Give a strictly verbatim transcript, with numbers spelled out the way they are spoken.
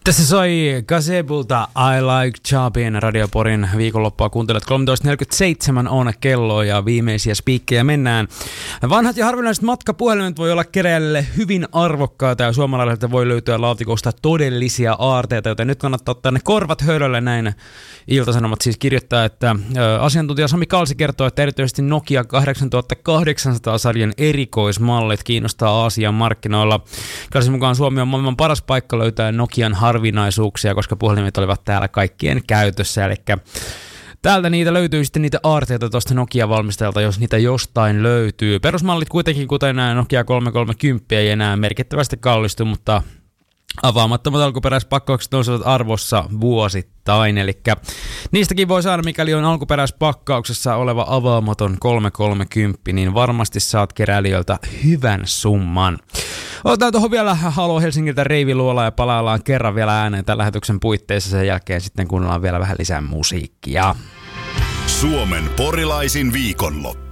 Tässä soi Gazebulta I Like Chapin Radioporin viikonloppua kuuntelet. kolmetoista neljäkymmentäseitsemän on kello ja viimeisiä spiikkejä mennään. Vanhat ja harvinaiset matkapuhelimet voi olla keräilijälle hyvin arvokkaita ja suomalaisilta voi löytyä laatikosta todellisia aarteita, joten nyt kannattaa ottaa ne korvat höydälle. Näin Ilta-Sanomat siis kirjoittaa, että ö, asiantuntija Sami Kalsi kertoo, että erityisesti Nokia kahdeksantuhattakahdeksansataa-sarjan erikoismallit kiinnostaa Aasian markkinoilla. Kalsin mukaan Suomi on maailman paras paikka löytää Nokian harvinaisuuksia, koska puhelimet olivat täällä kaikkien käytössä, eli täältä niitä löytyy sitten niitä aarteita tuosta Nokia-valmistajalta, jos niitä jostain löytyy. Perusmallit kuitenkin, kuten nämä Nokia kolmesataakolmekymmentä, ei enää merkittävästi kallistu, mutta avaamattomat alkuperäispakkaukset nousevat arvossa vuosittain, eli niistäkin voi saada, mikäli on alkuperäispakkauksessa oleva avaamaton kolmesataakolmekymmentä, niin varmasti saat keräilijöiltä hyvän summan. Otetaan tuohon vielä Halo Helsingiltä Reiviluola ja palaillaan kerran vielä ääneen tämän lähetyksen puitteissa. Sen jälkeen sitten kuunnellaan vielä vähän lisää musiikkia. Suomen porilaisin viikonloppu.